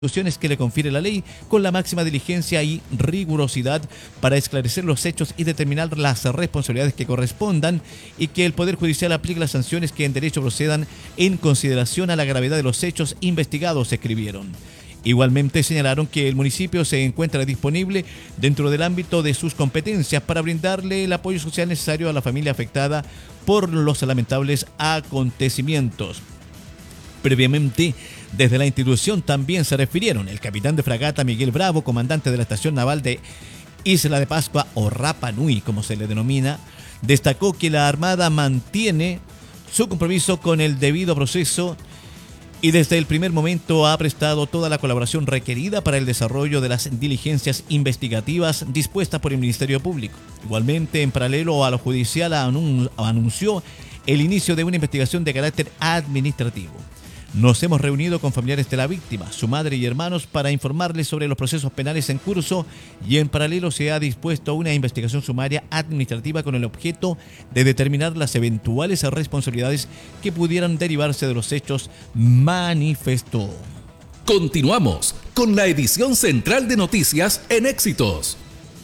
instituciones que le confiere la ley con la máxima diligencia y rigurosidad para esclarecer los hechos y determinar las responsabilidades que correspondan y que el Poder Judicial aplique las sanciones que en derecho procedan en consideración a la gravedad de los hechos investigados, escribieron. Igualmente señalaron que el municipio se encuentra disponible dentro del ámbito de sus competencias para brindarle el apoyo social necesario a la familia afectada por los lamentables acontecimientos. Previamente, desde la institución también se refirieron el capitán de fragata Miguel Bravo, comandante de la estación naval de Isla de Pascua o Rapa Nui, como se le denomina, destacó que la Armada mantiene su compromiso con el debido proceso y desde el primer momento ha prestado toda la colaboración requerida para el desarrollo de las diligencias investigativas dispuestas por el Ministerio Público. Igualmente, en paralelo a lo judicial, anunció el inicio de una investigación de carácter administrativo. Nos hemos reunido con familiares de la víctima, su madre y hermanos para informarles sobre los procesos penales en curso y en paralelo se ha dispuesto una investigación sumaria administrativa con el objeto de determinar las eventuales responsabilidades que pudieran derivarse de los hechos, manifestó. Continuamos con la edición central de noticias en Éxitos.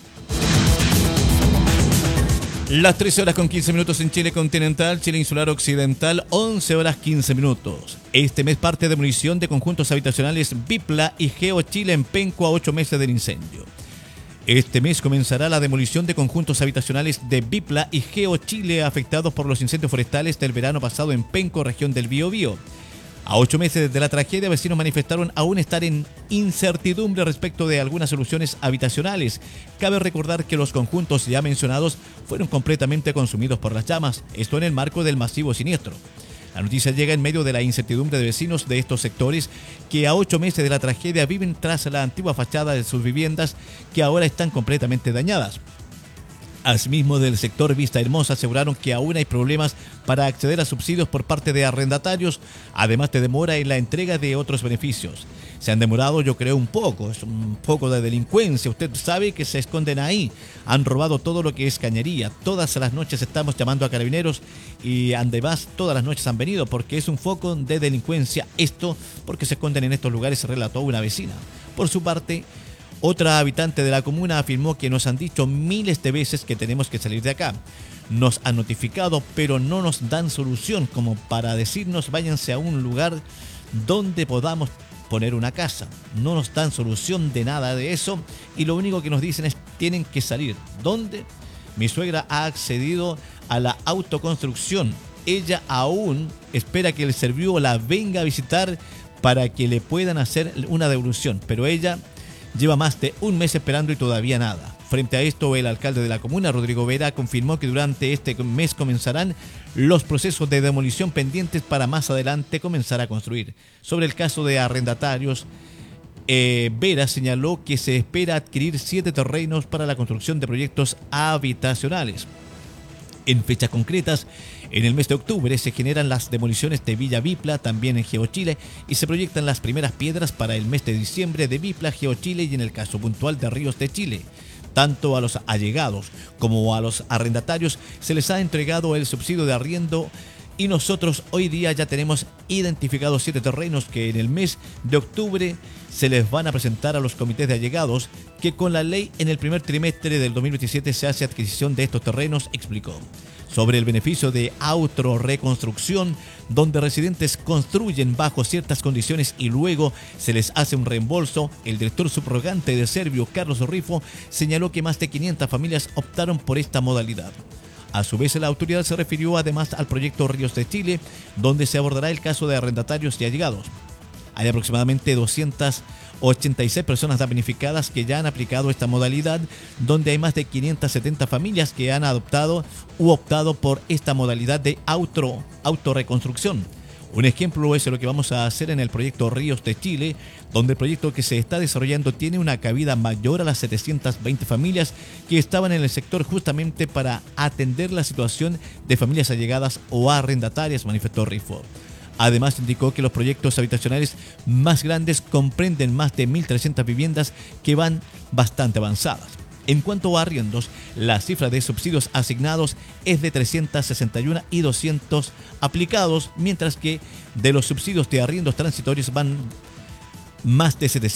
Las 13 horas con 15 minutos en Chile continental, Chile insular occidental, 11 horas 15 minutos. Este mes parte demolición de conjuntos habitacionales Bipla y Geo Chile en Penco a 8 meses del incendio. Este mes comenzará la demolición de conjuntos habitacionales de Bipla y Geo Chile afectados por los incendios forestales del verano pasado en Penco, región del Biobío. A 8 meses de la tragedia, vecinos manifestaron aún estar en incertidumbre respecto de algunas soluciones habitacionales. Cabe recordar que los conjuntos ya mencionados fueron completamente consumidos por las llamas, esto en el marco del masivo siniestro. La noticia llega en medio de la incertidumbre de vecinos de estos sectores que a 8 meses de la tragedia viven tras la antigua fachada de sus viviendas que ahora están completamente dañadas. Asimismo, del sector Vista Hermosa aseguraron que aún hay problemas para acceder a subsidios por parte de arrendatarios, además de demora en la entrega de otros beneficios. Se han demorado, yo creo, un poco, es un poco de delincuencia, usted sabe que se esconden ahí, han robado todo lo que es cañería, todas las noches estamos llamando a carabineros y además todas las noches han venido porque es un foco de delincuencia esto, porque se esconden en estos lugares, relató una vecina. Por su parte, otra habitante de la comuna afirmó que nos han dicho miles de veces que tenemos que salir de acá. Nos han notificado, pero no nos dan solución como para decirnos váyanse a un lugar donde podamos poner una casa. No nos dan solución de nada de eso y lo único que nos dicen es tienen que salir. ¿Dónde? Mi suegra ha accedido a la autoconstrucción. Ella aún espera que el Servio la venga a visitar para que le puedan hacer una devolución, pero ella lleva más de un mes esperando y todavía nada. Frente a esto, el alcalde de la comuna, Rodrigo Vera, confirmó que durante este mes comenzarán los procesos de demolición pendientes para más adelante comenzar a construir. Sobre el caso de arrendatarios, Vera señaló que se espera adquirir 7 terrenos para la construcción de proyectos habitacionales. En fechas concretas, en el mes de octubre se generan las demoliciones de Villa Bipla, también en GeoChile, y se proyectan las primeras piedras para el mes de diciembre de Bipla, GeoChile y en el caso puntual de Ríos de Chile. Tanto a los allegados como a los arrendatarios se les ha entregado el subsidio de arriendo y nosotros hoy día ya tenemos identificados 7 terrenos que en el mes de octubre se les van a presentar a los comités de allegados que con la ley en el primer trimestre del 2027 se hace adquisición de estos terrenos, explicó. Sobre el beneficio de autorreconstrucción, donde residentes construyen bajo ciertas condiciones y luego se les hace un reembolso, el director subrogante de Servio, Carlos Rifo, señaló que más de 500 familias optaron por esta modalidad. A su vez, la autoridad se refirió además al proyecto Ríos de Chile, donde se abordará el caso de arrendatarios y allegados. Hay aproximadamente 286 personas damnificadas que ya han aplicado esta modalidad, donde hay más de 570 familias que han adoptado u optado por esta modalidad de autorreconstrucción. Un ejemplo es lo que vamos a hacer en el proyecto Ríos de Chile, donde el proyecto que se está desarrollando tiene una cabida mayor a las 720 familias que estaban en el sector justamente para atender la situación de familias allegadas o arrendatarias, manifestó Rifo. Además, indicó que los proyectos habitacionales más grandes comprenden más de 1.300 viviendas que van bastante avanzadas. En cuanto a arriendos, la cifra de subsidios asignados es de 361 y 200 aplicados, mientras que de los subsidios de arriendos transitorios van más de